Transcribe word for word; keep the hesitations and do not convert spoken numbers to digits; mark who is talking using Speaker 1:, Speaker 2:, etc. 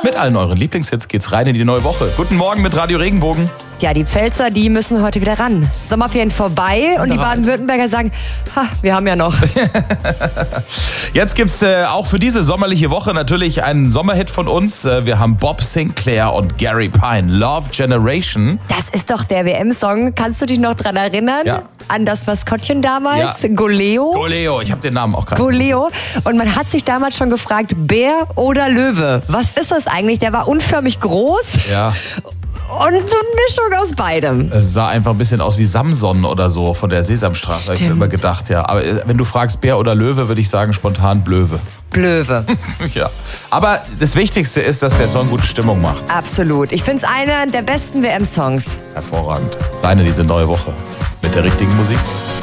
Speaker 1: Mit allen euren Lieblingshits geht's rein in die neue Woche. Guten Morgen mit Radio Regenbogen.
Speaker 2: Ja, die Pfälzer, die müssen heute wieder ran. Sommerferien vorbei und die Baden-Württemberger sagen, ha, wir haben ja noch.
Speaker 1: Jetzt gibt's äh, auch für diese sommerliche Woche natürlich einen Sommerhit von uns. Äh, wir haben Bob Sinclair und Gary Pine, Love Generation.
Speaker 2: Das ist doch der W M-Song. Kannst du dich noch dran erinnern?
Speaker 1: Ja.
Speaker 2: An das Maskottchen damals?
Speaker 1: Ja.
Speaker 2: Goleo.
Speaker 1: Goleo, ich habe den Namen auch gerade.
Speaker 2: Goleo. Und man hat sich damals schon gefragt, Bär oder Löwe? Was ist das eigentlich? Der war unförmig groß.
Speaker 1: Ja.
Speaker 2: Und so eine Mischung aus beidem.
Speaker 1: Es sah einfach ein bisschen aus wie Samson oder so von der Sesamstraße. Hab ich mir immer gedacht, ja. Aber wenn du fragst Bär oder Löwe, würde ich sagen spontan Blöwe.
Speaker 2: Blöwe.
Speaker 1: Ja. Aber das Wichtigste ist, dass der Song gute Stimmung macht.
Speaker 2: Absolut. Ich finde es einer der besten W M-Songs.
Speaker 1: Hervorragend. Rein in diese neue Woche mit der richtigen Musik.